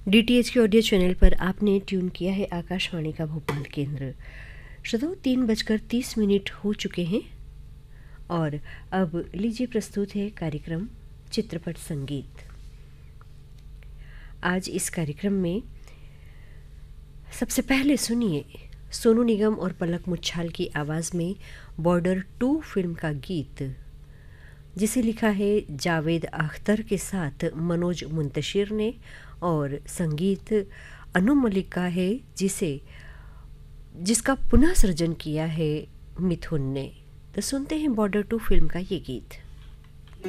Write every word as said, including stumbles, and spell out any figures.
DTH के audio channel पर आपने ट्यून किया है आकाशवाणी का भोपाल केंद्र। श्रोताओं, तीन बजकर तीस मिनट हो चुके हैं और अब लीजिए प्रस्तुत है कार्यक्रम चित्रपट संगीत। आज इस कार्यक्रम में सबसे पहले सुनिए सोनू निगम और पलक मुच्छाल की आवाज़ में बॉर्डर टू फिल्म का गीत, जिसे लिखा है जावेद अख्तर के साथ मनोज मुंतशिर ने और संगीत अनु मलिक का है, जिसे जिसका पुनः सृजन किया है मिथुन ने। तो सुनते हैं बॉर्डर टू फिल्म का ये गीत।